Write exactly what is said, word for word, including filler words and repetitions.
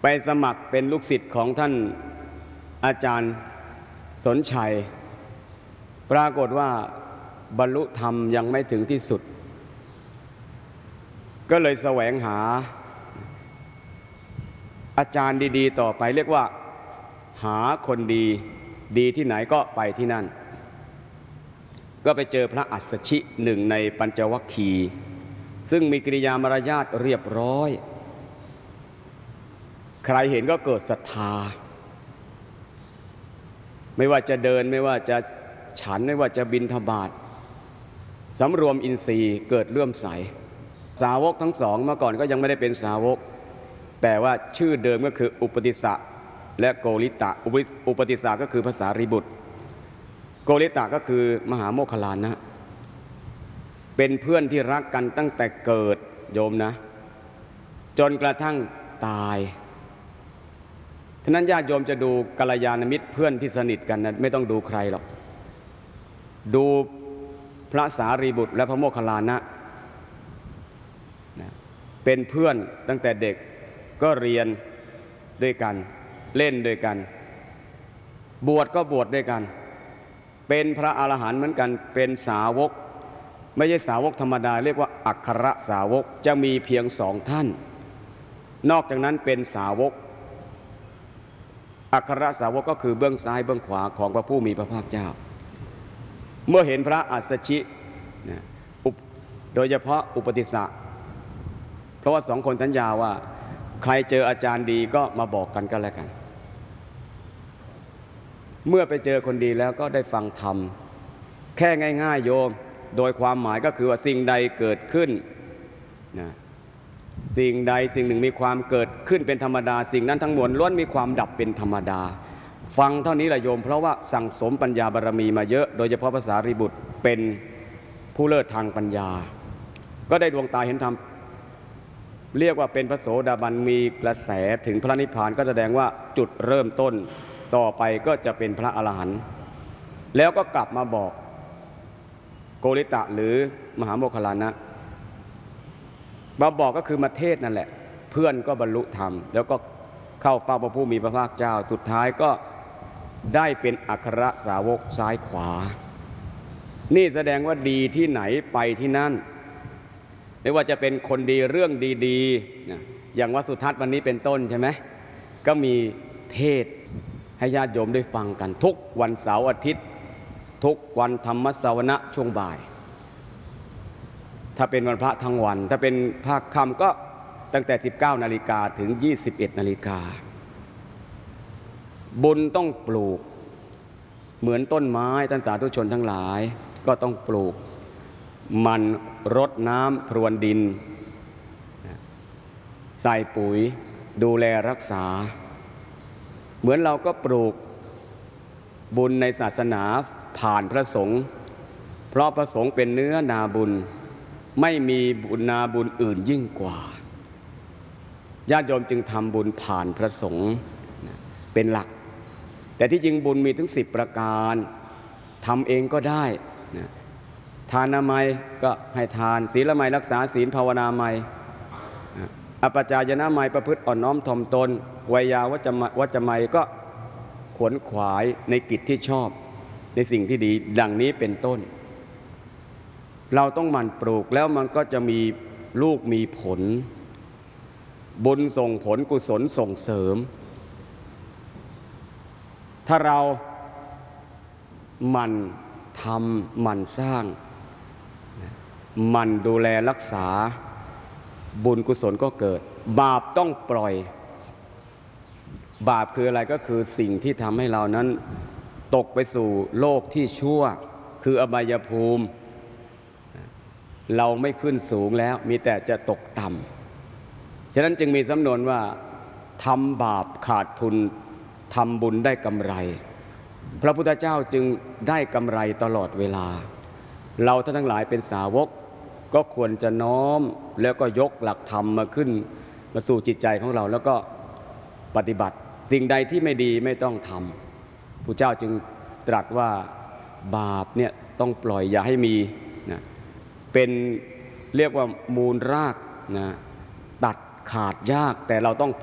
ไปสมัครเป็นลูกศิษย์ของท่านอาจารย์สนชัยปรากฏว่าบรรลุธรรมยังไม่ถึงที่สุดก็เลยแสวงหาอาจารย์ดีๆต่อไปเรียกว่าหาคนดีดีที่ไหนก็ไปที่นั่นก็ไปเจอพระอัสสชิหนึ่งในปัญจวัคคีย์ซึ่งมีกิริยามารยาทเรียบร้อยใครเห็นก็เกิดศรัทธาไม่ว่าจะเดินไม่ว่าจะฉันไม่ว่าจะบิณฑบาตสำรวมอินทรีย์เกิดเลื่อมใสสาวกทั้งสองเมื่อก่อนก็ยังไม่ได้เป็นสาวกแต่ว่าชื่อเดิมก็คืออุปติสสะและโกริตะอุปติสสะก็คือภาษาริบุตรโกริตะก็คือมหาโมคคัลลานะเป็นเพื่อนที่รักกันตั้งแต่เกิดโยมนะจนกระทั่งตายฉะนั้นญาติโยมจะดูกัลยาณมิตรเพื่อนที่สนิทกันนะไม่ต้องดูใครหรอกดูพระสารีบุตรและพระโมคคัลลานะเป็นเพื่อนตั้งแต่เด็กก็เรียนด้วยกันเล่นด้วยกันบวชก็บวชด้วยกันเป็นพระอรหันต์เหมือนกันเป็นสาวกไม่ใช่สาวกธรรมดาเรียกว่าอัครสาวกจะมีเพียงสองท่านนอกจากนั้นเป็นสาวกอัครสาวกก็คือเบื้องซ้ายเบื้องขวาของพระผู้มีพระภาคเจ้าเมื่อเห็นพระอัสสชิโดยเฉพาะอุปติสสะเพราะว่าสองคนสัญญาว่าใครเจออาจารย์ดีก็มาบอกกันก็แล้วกันเมื่อไปเจอคนดีแล้วก็ได้ฟังธรรมแค่ง่ายๆโยมโดยความหมายก็คือว่าสิ่งใดเกิดขึ้นนะสิ่งใดสิ่งหนึ่งมีความเกิดขึ้นเป็นธรรมดาสิ่งนั้นทั้งมวลล้วนมีความดับเป็นธรรมดาฟังเท่านี้แหละโยมเพราะว่าสั่งสมปัญญาบารมีมาเยอะโดยเฉพาะภาษาริบุตรเป็นผู้เลิศทางปัญญาก็ได้ดวงตาเห็นธรรมเรียกว่าเป็นพระโสดาบันมีกระแสถึงพระนิพพานก็แสดงว่าจุดเริ่มต้นต่อไปก็จะเป็นพระอรหันต์แล้วก็กลับมาบอกโกริตะหรือมหาโมคคัลลานะมาบอกก็คือมาเทศนั่นแหละเพื่อนก็บรรลุธรรมแล้วก็เข้าเฝ้าพระผู้มีพระภาคเจ้าสุดท้ายก็ได้เป็นอัครสาวกซ้ายขวานี่แสดงว่าดีที่ไหนไปที่นั่นไม่ว่าจะเป็นคนดีเรื่องดีๆนะอย่างวัดสุทัศน์วันนี้เป็นต้นใช่ไหมก็มีเทศให้ญาติโยมได้ฟังกันทุกวันเสาร์อาทิตย์ทุกวันธรรมสวนะช่วงบ่ายถ้าเป็นวันพระทั้งวันถ้าเป็นภาคค่ำก็ตั้งแต่สิบเก้านาฬิกาถึงยี่สิบเอ็ดนาฬิกาบุญต้องปลูกเหมือนต้นไม้ท่านสาธุชนทั้งหลายก็ต้องปลูกมันรดน้ำพรวนดินใส่ปุ๋ยดูแลรักษาเหมือนเราก็ปลูกบุญในศาสนาผ่านพระสงฆ์เพราะพระสงฆ์เป็นเนื้อนาบุญไม่มีบุญนาบุญอื่นยิ่งกว่าญาติโยมจึงทำบุญผ่านพระสงฆ์เป็นหลักแต่ที่จริงบุญมีถึงสิบประการทำเองก็ได้ทานามัยก็ให้ทานศีลไมยรักษาศีลภาวนาไมยอปจายนะไมยประพฤติอ่อนน้อมถ่อมตนวัยยาวัจวัจมัยก็ขวนขวายในกิจที่ชอบในสิ่งที่ดีดังนี้เป็นต้นเราต้องหมั่นปลูกแล้วมันก็จะมีลูกมีผลบุญส่งผลกุศลส่งเสริมถ้าเราหมั่นทำหมั่นสร้างหมั่นดูแลรักษาบุญกุศลก็เกิดบาปต้องปล่อยบาปคืออะไรก็คือสิ่งที่ทำให้เรานั้นตกไปสู่โลกที่ชั่วคืออบายภูมิเราไม่ขึ้นสูงแล้วมีแต่จะตกต่ำฉะนั้นจึงมีสำนวนว่าทำบาปขาดทุนทำบุญได้กำไรพระพุทธเจ้าจึงได้กำไรตลอดเวลาเราท่านทั้งหลายเป็นสาวกก็ควรจะน้อมแล้วก็ยกหลักธรรมมาขึ้นมาสู่จิตใจของเราแล้วก็ปฏิบัติสิ่งใดที่ไม่ดีไม่ต้องทำพระเจ้าจึงตรัสว่าบาปเนี่ยต้องปล่อยอย่าให้มีนะเป็นเรียกว่ามูลรากนะตัดขาดยากแต่เราต้อง